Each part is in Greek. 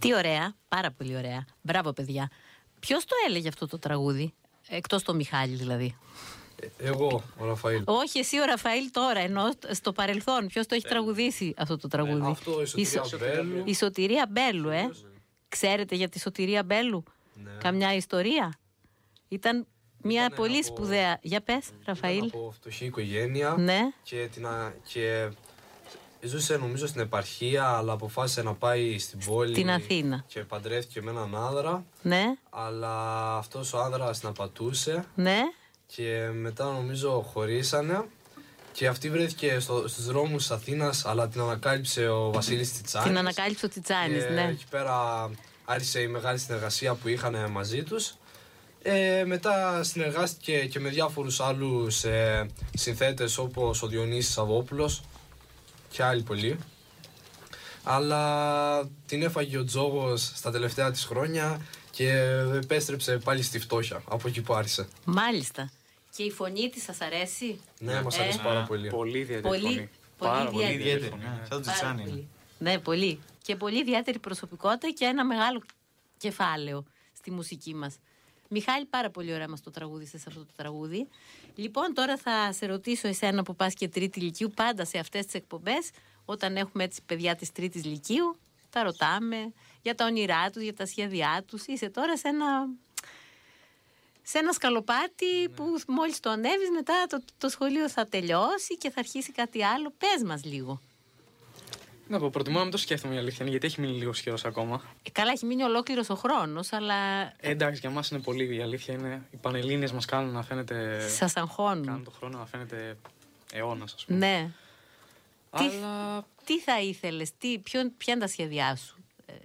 Τι ωραία, πάρα πολύ ωραία. Μπράβο, παιδιά. Ποιος το έλεγε αυτό το τραγούδι, εκτός το Μιχάλη δηλαδή? Εγώ, ο Ραφαήλ. Όχι, εσύ ο Ραφαήλ τώρα, ενώ στο παρελθόν. Ποιος το έχει τραγουδήσει αυτό το τραγούδι? Αυτό, η Σωτηρία Μπέλου. Η Σωτηρία Μπέλου, Ξέρετε για τη Σωτηρία Μπέλου? Καμιά ιστορία? Ήταν μια πολύ σπουδαία. Για πες, Ραφαήλ. Ήταν από φτωχή οικογένεια. Ναι. Και ζούσε νομίζω στην επαρχία, αλλά αποφάσισε να πάει στην πόλη. Στην Αθήνα. Και παντρεύτηκε με έναν άνδρα. Ναι. Αλλά αυτός ο άνδρας την απατούσε. Ναι. Και μετά νομίζω χωρίσανε. Και αυτή βρέθηκε στους δρόμους της Αθήνας, αλλά την ανακάλυψε ο Βασίλης Τσιτσάνης. Την ανακάλυψε ο Τσιτσάνης, ναι. Εκεί πέρα άρχισε η μεγάλη συνεργασία που είχαν μαζί τους. Μετά συνεργάστηκε και με διάφορους άλλους συνθέτες, όπως ο Διονύσης Σαββόπουλος και άλλοι πολλοί. Αλλά την έφαγε ο τζόγος στα τελευταία της χρόνια και επέστρεψε πάλι στη φτώχεια από εκεί που άρχισε. Μάλιστα. Και η φωνή της σας αρέσει? Ναι, μας αρέσει πάρα πολύ. Πολύ ιδιαίτερη φωνή. Πολύ ιδιαίτερη φωνή. Σαν το Τσιτσάνι. Ναι, πολύ. Και πολύ ιδιαίτερη προσωπικότητα και ένα μεγάλο κεφάλαιο στη μουσική μας. Μιχάλη, πάρα πολύ ωραία μας το τραγούδισες αυτό το τραγούδι. Λοιπόν, τώρα θα σε ρωτήσω εσένα που πας και τρίτη λυκείου, πάντα σε αυτές τις εκπομπές, όταν έχουμε έτσι παιδιά της τρίτης λυκείου, τα ρωτάμε για τα όνειρά τους, για τα σχέδιά τους. Είσαι τώρα σε ένα σκαλοπάτι που μόλις το ανέβεις, μετά το σχολείο θα τελειώσει και θα αρχίσει κάτι άλλο. Πες μας λίγο. Να πω, προτιμώ να μην το σκέφτομαι η αλήθεια είναι, γιατί έχει μείνει λίγο καιρός ακόμα. Καλά, έχει μείνει ολόκληρος ο χρόνος, αλλά. Εντάξει, για μας είναι πολύ. Η αλήθεια είναι, οι Πανελλήνιες μας κάνουν να φαίνεται. Σας αγχώνουν. Κάνουν τον χρόνο να φαίνεται αιώνας, ας πούμε. Ναι. Αλλά. Τι θα ήθελες, ποια είναι τα σχέδιά σου,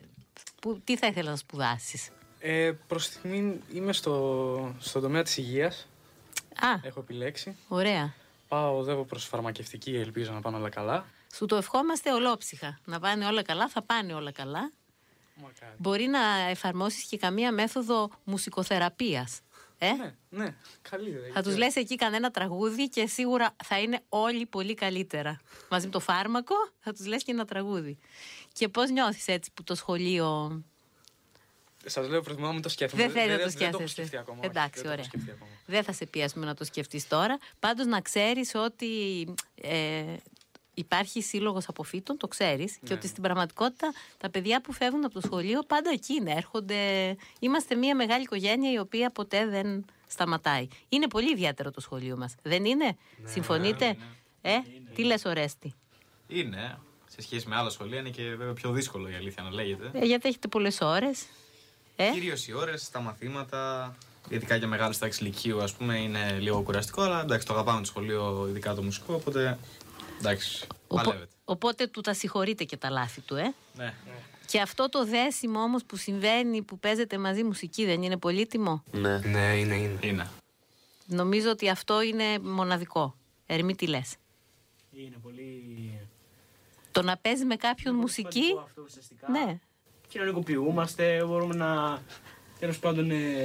τι θα ήθελες να σπουδάσεις? Προς στιγμή είμαι στο τομέα της υγείας. Έχω επιλέξει. Ωραία. Οδεύω προς φαρμακευτική, ελπίζω να πάνε όλα καλά. Σου το ευχόμαστε ολόψυχα. Να πάνε όλα καλά, θα πάνε όλα καλά. Μακάρι. Μπορεί να εφαρμόσεις και καμία μέθοδο μουσικοθεραπείας. Ναι, καλή ιδέα. Θα τους λες εκεί κανένα τραγούδι και σίγουρα θα είναι όλοι πολύ καλύτερα. Μαζί με το φάρμακο θα τους λες και ένα τραγούδι. Και πώς νιώθεις έτσι που το σχολείο... Σας λέω, προτιμώ να μην το σκέφτομαι. Δεν θέλει να το σκέφτεσαι. σκέφτεσαι. Δεν το έχω σκεφτεί ακόμα. Εντάξει, ωραία. Δεν θα σε πιέσουμε να το σκεφτείς τώρα. Πάντως να ξέρεις ότι υπάρχει σύλλογος αποφύτων, το ξέρεις, και ότι στην πραγματικότητα τα παιδιά που φεύγουν από το σχολείο πάντα εκεί είναι, έρχονται. Είμαστε μια μεγάλη οικογένεια η οποία ποτέ δεν σταματάει. Είναι πολύ ιδιαίτερο το σχολείο μας. Δεν είναι? Συμφωνείτε? Τι λες, Ορέστη? Είναι. Σε σχέση με άλλα σχολεία είναι και βέβαια πιο δύσκολο, η αλήθεια να λέγεται. Γιατί έχετε πολλές ώρες. Κυρίως οι ώρες, τα μαθήματα, ειδικά για μεγάλες τάξεις λυκείου, ας πούμε, είναι λίγο κουραστικό, αλλά εντάξει, το αγαπάμε το σχολείο, ειδικά το μουσικό, οπότε εντάξει, παλεύεται. Οπότε του τα συγχωρείτε και τα λάθη του, Ναι. Και αυτό το δέσιμο όμως που συμβαίνει, που παίζετε μαζί μουσική, δεν είναι πολύτιμο? Ναι, είναι. Νομίζω ότι αυτό είναι μοναδικό. Ερμή, τι λες? Είναι πολύ... Το να παίζει με κάποιον μουσική. Αυτό ουσιαστικά. Ναι. Κοινωνικοποιούμαστε, μπορούμε να, τέλος πάντων,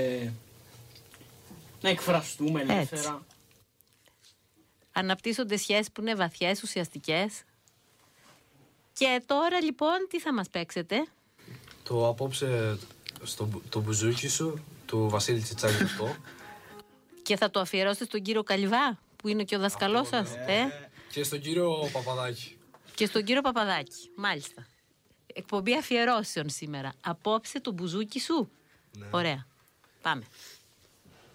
να εκφραστούμε ελεύθερα. Αναπτύσσονται σχέσεις που είναι βαθιές, ουσιαστικές. Και τώρα λοιπόν τι θα μας παίξετε? Το απόψε το μπουζούκι σου, του Βασίλη Τσιτσάνη αυτό. Και θα το αφιερώσετε στον κύριο Καλυβά, που είναι και ο δασκαλός σας. Και στον κύριο Παπαδάκη. Και στον κύριο Παπαδάκη, μάλιστα. Εκπομπή αφιερώσεων σήμερα. Απόψε το μπουζούκι σου. Ναι. Ωραία. Πάμε.